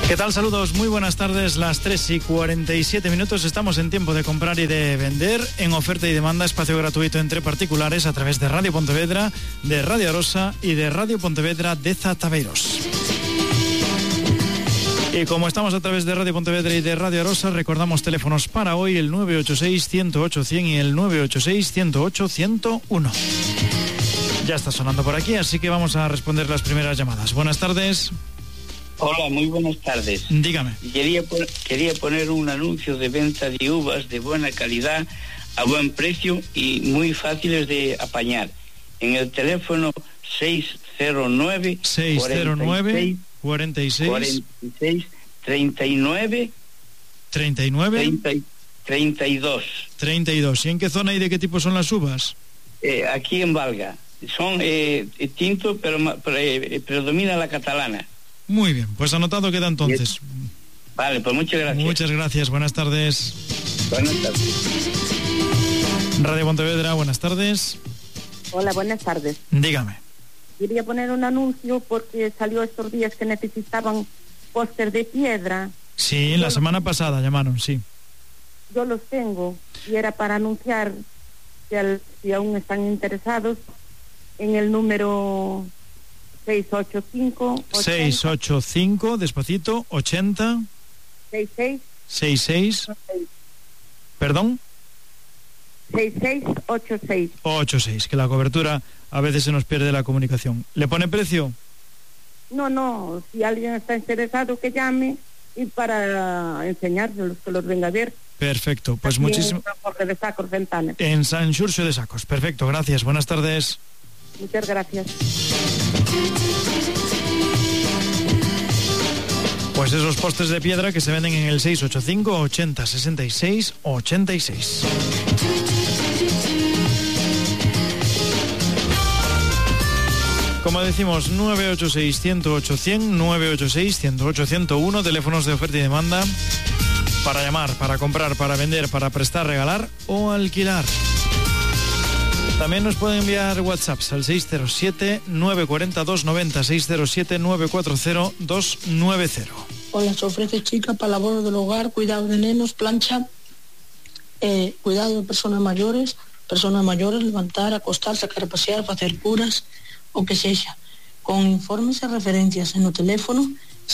¿Qué tal? Saludos, muy buenas tardes, las 3:47. Estamos en tiempo de comprar y de vender. En oferta y demanda, espacio gratuito entre particulares a través de Radio Pontevedra, de Radio Arosa y de Radio Pontevedra de Zataveiros. Y como estamos a través de Radio Pontevedra y de Radio Arosa, recordamos teléfonos para hoy: el 986-108-100 y el 986-108-101. Ya está sonando por aquí, así que vamos a responder las primeras llamadas. Buenas tardes. Hola, muy buenas tardes. Dígame. Quería poner un anuncio de venta de uvas de buena calidad, a buen precio y muy fáciles de apañar. En el teléfono 609 46 39 32. ¿Y en qué zona y de qué tipo son las uvas? Aquí en Valga. Son tinto, pero predomina la catalana. Muy bien, pues anotado queda entonces. Vale, pues muchas gracias. Muchas gracias, buenas tardes. Buenas tardes. Radio Pontevedra, buenas tardes. Hola, buenas tardes. Dígame. Quería poner un anuncio porque salió estos días que necesitaban póster de piedra. Sí, la semana pasada llamaron, sí. Yo los tengo y era para anunciar si aún están interesados en el número 685, despacito, 80 66 perdón 6686, que la cobertura a veces se nos pierde la comunicación. ¿Le pone precio? No, si alguien está interesado que llame y para enseñárselos, que los venga a ver. Perfecto, pues aquí muchísimo. En San Jorge de Sacos, Ventanas. En San Xurxo de Sacos, perfecto, gracias, buenas tardes. Muchas gracias. Pues esos postes de piedra que se venden en el 685 80 66 86. Como decimos, 986 108 100, 986 108 101, teléfonos de oferta y demanda para llamar, para comprar, para vender, para prestar, regalar o alquilar. También nos pueden enviar WhatsApps al 607-940-290, 607-940-290. Hola, se ofrece chica para labor del hogar, cuidado de nenos, plancha, cuidado de personas mayores, levantar, acostar, sacar a pasear, hacer curas, o que sea. Con informes y referencias en el teléfono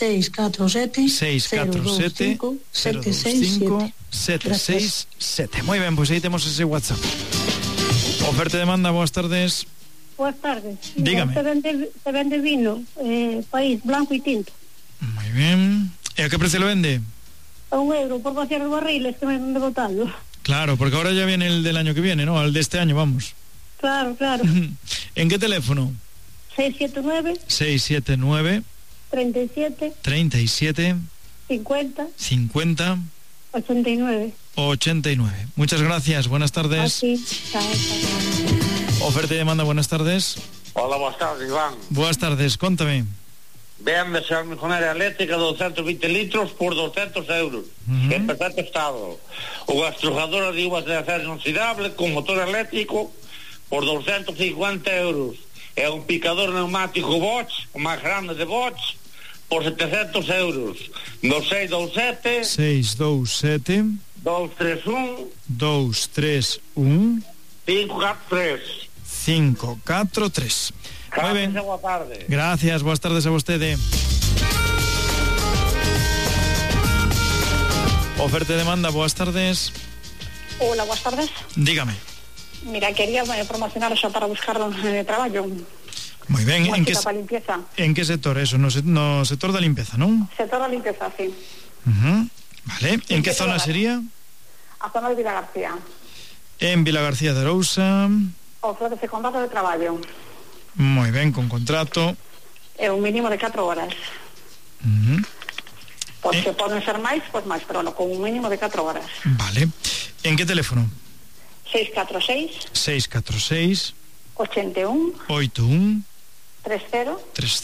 647-767. Muy bien, pues ahí tenemos ese WhatsApp. Oferta y demanda, buenas tardes. Buenas tardes. Dígame. Se vende vino, país, blanco y tinto. Muy bien. ¿Y a qué precio lo vende? A €1 por vaciar los barriles que me han botando. Claro, porque ahora ya viene el del año que viene, ¿no? El de este año, vamos. Claro. ¿En qué teléfono? 679 37 50 89. Muchas gracias, buenas tardes. Así, chao. Oferta y demanda, buenas tardes. Hola, buenas tardes, Iván. Buenas tardes, contame. Véndese a mijonera eléctrica 220 litros por €200. En perfecto estado. Unha estrujadora de uvas de acero inoxidable con motor eléctrico por €250. E un picador neumático Bosch, o máis grande de Bosch, por €700. 627 231 543. Muy bien. Gracias, buenas tardes a vostede. Oferta y demanda, buenas tardes. Hola, buenas tardes. Dígame. Mira, quería promocionar eso para buscar trabajo. Muy bien, ¿en qué sector eso? No sector da limpeza, non? Sector da limpeza, sí. Vale, en que zona sería? A zona de Vila García. En Vila García de Arousa. Ofrece contrato de traballo. Muy bien, con contrato. Un mínimo de 4 horas. Pues que poden ser máis, pues máis, pero no, con un mínimo de 4 horas. Vale. En que teléfono? 646 81 30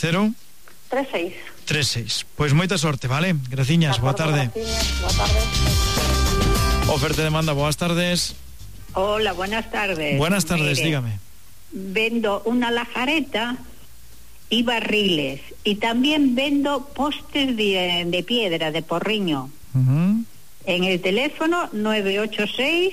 36. Pois moita sorte, vale? Graciñas, boa tarde. Boa tarde. Oferta de demanda, boas tardes. Hola, buenas tardes. Buenas tardes, dígame. Vendo una lajareta y barriles. Y también vendo postes de piedra, de porriño. Uh-huh. En el teléfono 986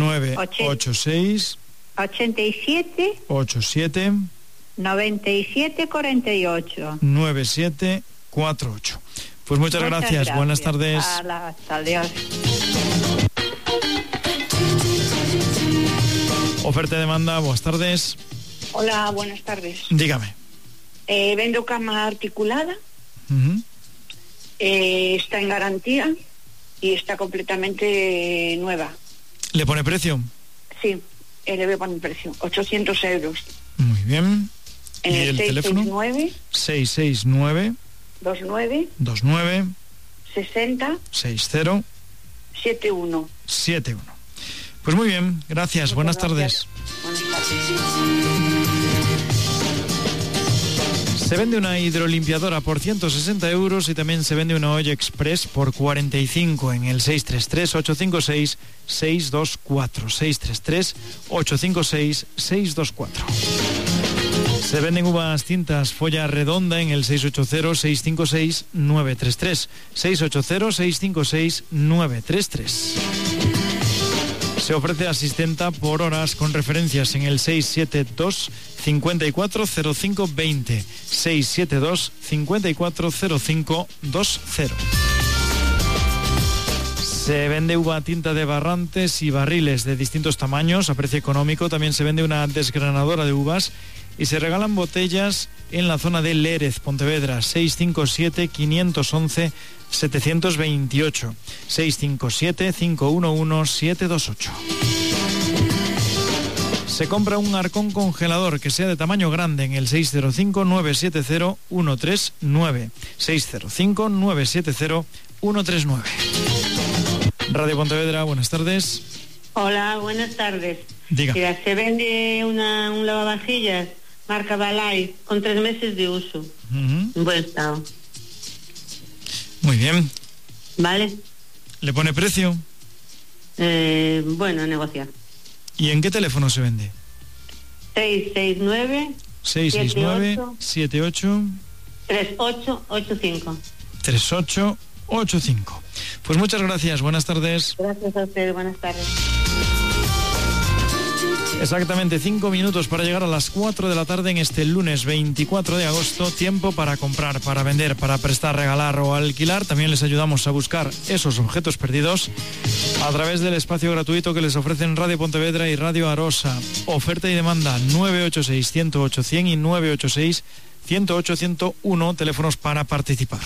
87 97 48. 9748. Pues muchas gracias. Buenas tardes. Adiós. Oferta y demanda, buenas tardes. Hola, buenas tardes. Dígame. Vendo cama articulada. Uh-huh. Está en garantía y está completamente nueva. ¿Le pone precio? Sí, le voy a poner precio. 800 euros. Muy bien. En ¿Y el teléfono? 669 29 60 60 71. Pues muy bien, gracias. Buenas tardes. Buenas tardes. Se vende una hidrolimpiadora por 160 euros y también se vende una olla express por 45 en el 633-856-624. 633-856-624. Se venden uvas tintas Folla Redonda en el 680-656-933. 680-656-933. Se ofrece asistenta por horas con referencias en el 672 5405 20, 672 5405 20. Se vende uva tinta de barrantes y barriles de distintos tamaños a precio económico. También se vende una desgranadora de uvas y se regalan botellas en la zona de Lérez, Pontevedra, 657 511 728, 657 511 728. Se compra un arcón congelador que sea de tamaño grande en el 605-970-139, 605-970-139. Radio Pontevedra, buenas tardes. Hola, buenas tardes. Diga. Mira, se vende un lavavajillas marca Balay con 3 meses de uso. Uh-huh. En buen estado. Muy bien. ¿Vale? ¿Le pone precio? Bueno, a negociar. ¿Y en qué teléfono se vende? 669 78 3885. 3885. Pues muchas gracias, buenas tardes. Gracias a usted, buenas tardes. Exactamente 5 minutos para llegar a las 4 de la tarde en este lunes 24 de agosto. Tiempo para comprar, para vender, para prestar, regalar o alquilar. También les ayudamos a buscar esos objetos perdidos a través del espacio gratuito que les ofrecen Radio Pontevedra y Radio Arosa. Oferta y demanda 986-108-100 y 986-108-101, teléfonos para participar.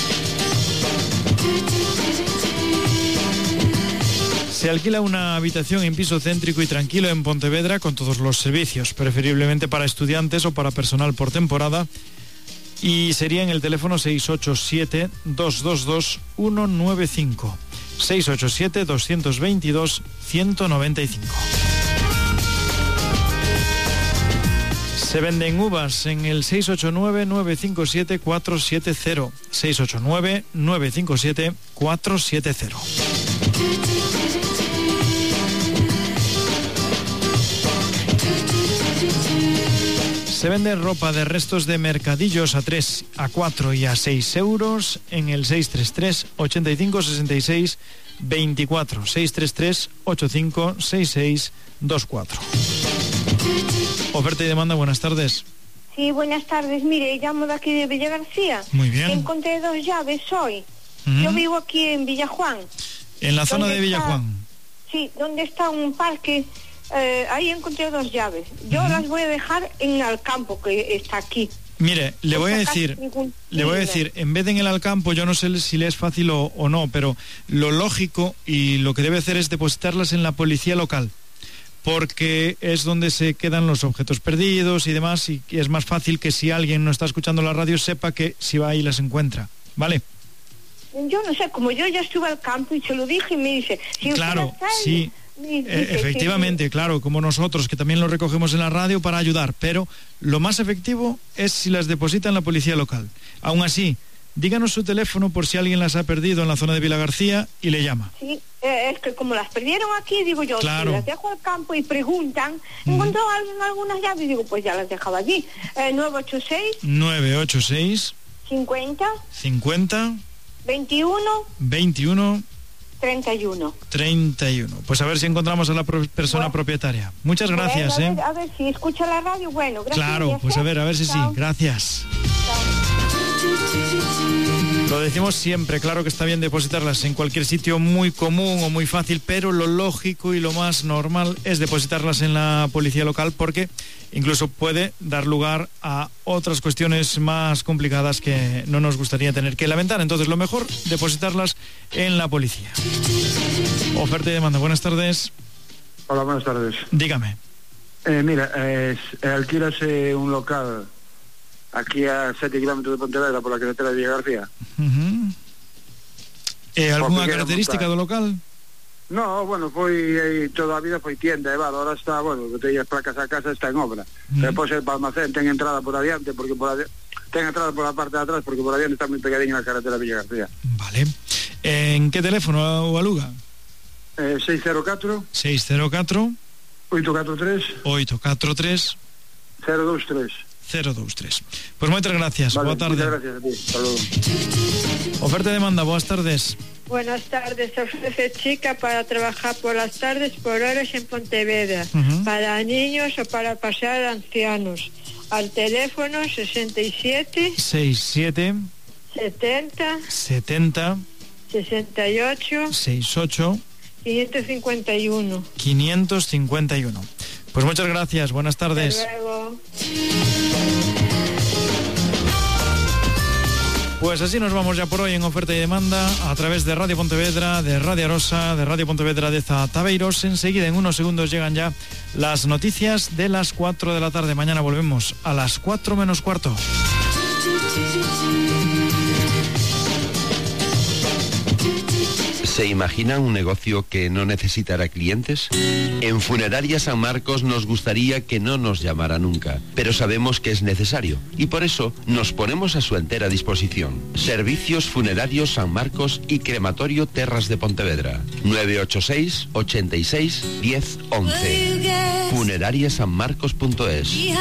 Se alquila una habitación en piso céntrico y tranquilo en Pontevedra con todos los servicios, preferiblemente para estudiantes o para personal por temporada, y sería en el teléfono 687-222-195, 687-222-195. Se venden uvas en el 689-957-470, 689-957-470. Se vende ropa de restos de mercadillos a 3, a 4 y a 6 euros en el 633 85 66 24, 633 85 66 24. Oferta y demanda, buenas tardes. Sí, buenas tardes. Mire, llamo de aquí de Villa García. Muy bien. Encontré 2 llaves hoy. Yo vivo aquí en Villajuan. ¿En la zona de Villajuan? Sí, donde está un parque. Ahí encontré 2 llaves. Yo las voy a dejar en el campo que está aquí. Mire, le voy a decir, en vez de en el Alcampo, yo no sé si le es fácil o no, pero lo lógico y lo que debe hacer es depositarlas en la policía local, porque es donde se quedan los objetos perdidos y demás, y es más fácil que si alguien no está escuchando la radio sepa que si va ahí las encuentra, ¿vale? Yo no sé, como yo ya estuve al campo y se lo dije y me dice... Si claro, sí, efectivamente, claro, como nosotros, que también lo recogemos en la radio para ayudar, pero lo más efectivo es si las deposita en la policía local. Aún así, díganos su teléfono por si alguien las ha perdido en la zona de Vilagarcía y le llama. Sí, es que como las perdieron aquí, digo yo, claro, si las dejo al campo y preguntan, ¿encontró alguien algunas llaves? Digo, pues ya las dejaba allí. 986 50 21 31. Pues a ver si encontramos a la persona propietaria. Muchas gracias. A ver si escucha la radio. Bueno, gracias. Claro, pues a ver si Chao. sí. Gracias. Lo decimos siempre, claro que está bien depositarlas en cualquier sitio muy común o muy fácil, pero lo lógico y lo más normal es depositarlas en la policía local, porque incluso puede dar lugar a otras cuestiones más complicadas que no nos gustaría tener que lamentar. Entonces, lo mejor, depositarlas en la policía. Oferta y demanda, buenas tardes. Hola, buenas tardes. Dígame. Mira, alquilase un local aquí a 7 kilómetros de Pontevedra por la carretera de Villagarcía. ¿Alguna característica do local? No, bueno, toda a vida foi tienda, ahora está, bueno, que teñas placas a casa, está en obra. Despois el almacén ten entrada por adiante, porque ten entrada por la parte de atrás, porque por adiante está moi pegadinho na carretera de Villagarcía. Vale. ¿En qué teléfono o aluga? 604 843 023 Pues muchas gracias, vale, boa tarde. Muchas gracias a ti, hasta luego. Oferta y demanda, buenas tardes. Buenas tardes, ofrece chica para trabajar por las tardes por horas en Pontevedra, para niños o para pasear ancianos. Al teléfono 67 70 68 551. Pues muchas gracias, buenas tardes. Hasta luego. Pues así nos vamos ya por hoy en Oferta y Demanda a través de Radio Pontevedra, de Radio Arosa, de Radio Pontevedra de Zataveiros. Enseguida, en unos segundos, llegan ya las noticias de las 4 de la tarde. Mañana volvemos a las 4 menos cuarto. ¿Se imaginan un negocio que no necesitará clientes? En Funeraria San Marcos nos gustaría que no nos llamara nunca, pero sabemos que es necesario y por eso nos ponemos a su entera disposición. Servicios Funerarios San Marcos y Crematorio Terras de Pontevedra. 986 86 10 11. Funerariasanmarcos.es.